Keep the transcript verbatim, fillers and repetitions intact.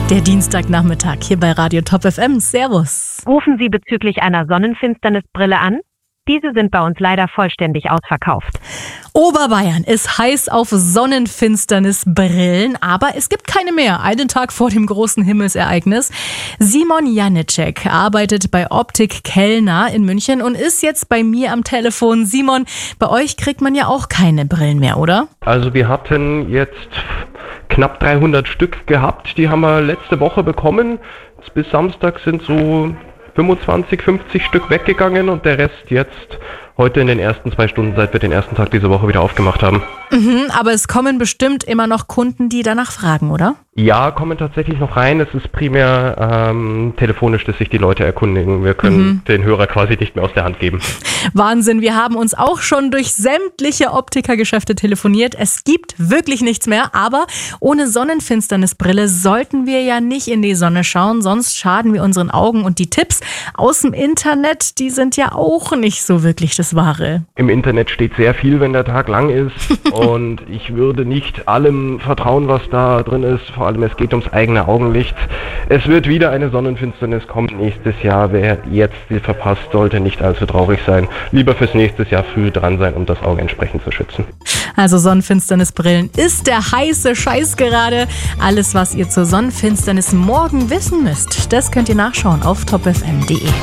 Der Dienstagnachmittag hier bei Radio Top F M. Servus. Rufen Sie bezüglich einer Sonnenfinsternisbrille an? Diese sind bei uns leider vollständig ausverkauft. Oberbayern ist heiß auf Sonnenfinsternisbrillen, aber es gibt keine mehr. Einen Tag vor dem großen Himmelsereignis. Simon Janicek arbeitet bei Optik Kellner in München und ist jetzt bei mir am Telefon. Simon, bei euch kriegt man ja auch keine Brillen mehr, oder? Also wir hatten jetzt knapp dreihundert Stück gehabt. Die haben wir letzte Woche bekommen. Bis Samstag sind so fünfundzwanzig, fünfzig Stück weggegangen und der Rest jetzt heute in den ersten zwei Stunden, seit wir den ersten Tag dieser Woche wieder aufgemacht haben. Mhm, aber es kommen bestimmt immer noch Kunden, die danach fragen, oder? Ja, kommen tatsächlich noch rein. Es ist primär ähm, telefonisch, dass sich die Leute erkundigen. Wir können mhm. den Hörer quasi nicht mehr aus der Hand geben. Wahnsinn, wir haben uns auch schon durch sämtliche Optikergeschäfte telefoniert. Es gibt wirklich nichts mehr, aber ohne Sonnenfinsternisbrille sollten wir ja nicht in die Sonne schauen, sonst schaden wir unseren Augen. Und die Tipps aus dem Internet, die sind ja auch nicht so wirklich das Wahre. Im Internet steht sehr viel, wenn der Tag lang ist und ich würde nicht allem vertrauen, was da drin ist. Vor allem es geht ums eigene Augenlicht. Es wird wieder eine Sonnenfinsternis kommen nächstes Jahr. Wer jetzt sie verpasst, sollte nicht allzu traurig sein. Lieber fürs nächste Jahr früh dran sein, um das Auge entsprechend zu schützen. Also Sonnenfinsternisbrillen ist der heiße Scheiß gerade. Alles, was ihr zur Sonnenfinsternis morgen wissen müsst, das könnt ihr nachschauen auf top f m punkt d e.